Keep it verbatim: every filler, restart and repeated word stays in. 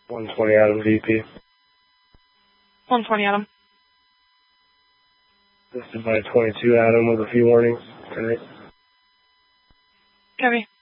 one twenty Adam V P. one twenty Adam. This is by twenty-two Adam with a few warnings. All right. Copy.